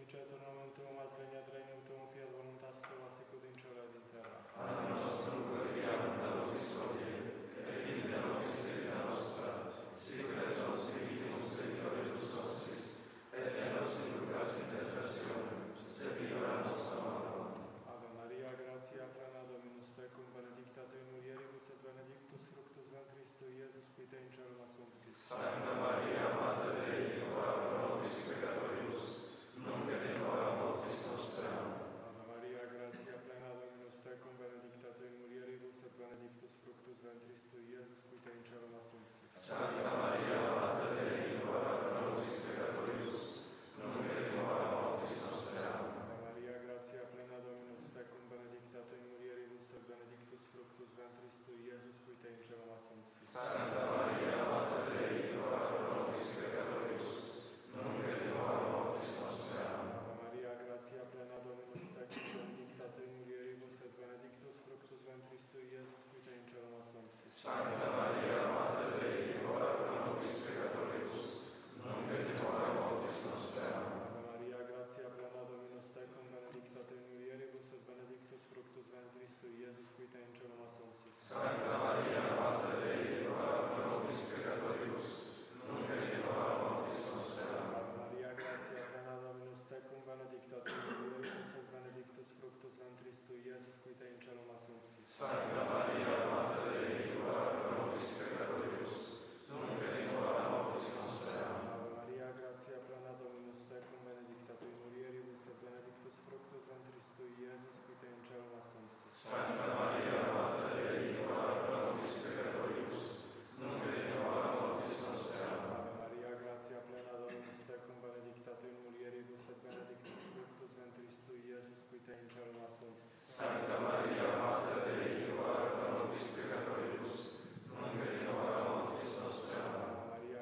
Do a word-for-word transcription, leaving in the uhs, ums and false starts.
diciator nomen tuum ad veniat regnum tuum, fiat voluntas tua sicut in cielo et in terra. Panem nostrum quotidianum da nobis hodie, et dimitte nobis debita nostra, sicut et nos dimittimus debitoribus nostris, et ne nos inducas in tentationem, sed libera nos a malo. Ave Maria, gratia plena, Dominus tecum, benedicta tui mulieribus, et benedictus fructus ventris tui, Iesus, qui te in cielo assumpsis. Sancta Maria, Mater Dei, ora pro nobis peccatoribus, nunc et in hora mortis nostrae. Ave Maria, gratia plena, Dominus tecum, benedicta tui mulieribus, et benedictus fructus ventris tui, Iesus, qui te in cielo assumpsis. Sancta Maria, Mater Dei, ora pro nobis peccatoribus, nunc et in hora mortis nostrae. Ave Maria, gratia plena, Dominus tecum, benedicta tui mulieribus, et benedictus fructus ventris tui, Iesus, qui te in cielo assumpsis. Sancta Maria, Mater Dei, ora pro nobis peccatoribus, nunc et in hora mortis nostrae. Ave Maria, gratia plena, Dominus tecum, benedicta tui mulieribus, et benedictus fructus ventris tui, Iesus, qui te in cielo assumpsis. Sancta Maria, Mater Dei, ora pro nobis peccatoribus, nunc et in hora mortis nostrae. Ave Maria, gratia plena, Dominus tecum, benedicta tui mulieribus, et benedictus fructus ventris tui, Iesus, qui te in cielo assumpsis. Sancta Maria, Mater Dei, ora pro nobis peccatoribus, nunc et in hora mortis nostrae. Ave Maria, gratia plena, Dominus tecum, benedicta tui mulieribus, et benedictus fructus ventris tui, Iesus, qui te in cielo assumpsis. Sancta